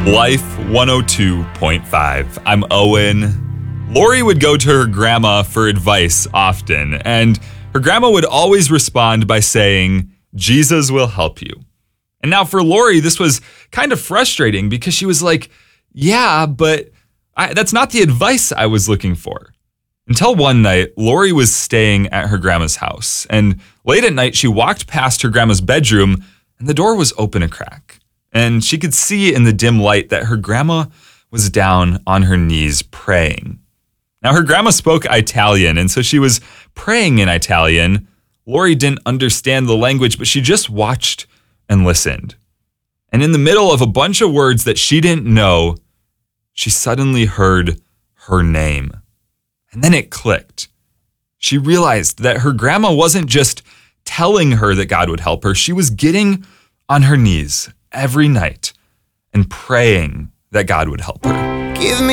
Life 102.5. I'm Owen. Lori would go to her grandma for advice often, and her grandma would always respond by saying, "Jesus will help you." And now for Lori, this was kind of frustrating because she was like, yeah, but that's not the advice I was looking for. Until one night, Lori was staying at her grandma's house, and late at night, she walked past her grandma's bedroom, and the door was open a crack. And she could see in the dim light that her grandma was down on her knees praying. Now, her grandma spoke Italian, and so she was praying in Italian. Lori didn't understand the language, but she just watched and listened. And in the middle of a bunch of words that she didn't know, she suddenly heard her name. And then it clicked. She realized that her grandma wasn't just telling her that God would help her. She was getting on her knees every night and praying that God would help her. Give me